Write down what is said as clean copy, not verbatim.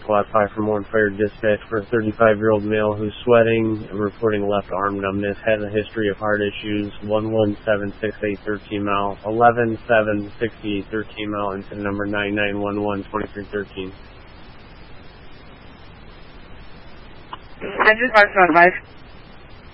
Squad 5 from Warren Fire Dispatch for a 35-year-old male who's sweating and reporting left arm numbness, has a history of heart issues, 11768 13 mile, 11768 13 mile, incident number 9911 2313. I just marked on 5.